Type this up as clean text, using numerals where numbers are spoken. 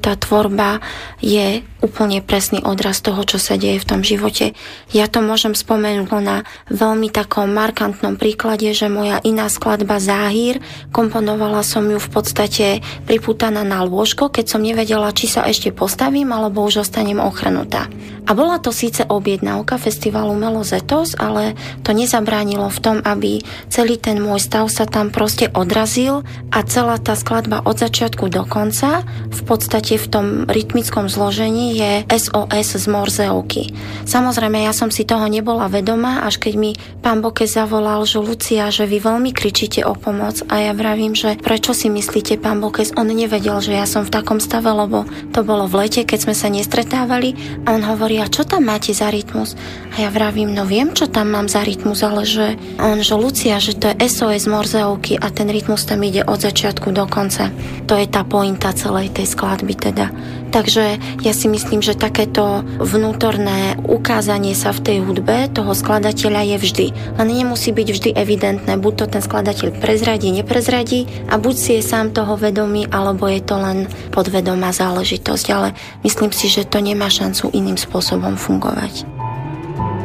tá tvorba je úplne presný odraz toho, čo sa deje v tom živote. Ja to môžem spomenúť na veľmi takom markantnom príklade, že moja iná skladba Záhír, komponovala som ju v podstate pripútaná na lôžko, keď som nevedela, či sa ešte postavím, alebo už ostanem ochrnutá. A bola to síce objednávka festivalu Melozetos, ale to nezabránilo v tom, aby celý ten môj stav sa tam proste odrazil a celá tá skladba od začiatku do konca v podstate v tom rytmickom zložení je SOS z Morzeovky. Samozrejme, ja som si toho nebola vedomá, až keď mi pán Bokes zavolal, že Lucia, že vy veľmi kričíte o pomoc, a ja vravím, že prečo si myslíte, pán Bokes, on nevedel, že ja som v takom stave, lebo to bolo v lete, keď sme sa nestretávali, a on hovorí, a čo tam máte za rytmus? A ja vravím, no viem, čo tam mám za rytmus, ale že Lucia, že to je SOS Morzeovky a ten rytmus tam ide od začiatku do konca. To je tá pointa celej tej skladby teda. Takže ja si myslím, že takéto vnútorné ukázanie sa v tej hudbe toho skladateľa je vždy. Len nemusí byť vždy evidentné. Buď to ten skladateľ prezradí, neprezradí a buď si je sám toho vedomý, alebo je to len podvedomá záležitosť. Ale myslím si, že to nemá šancu iným spôsobom fungovať.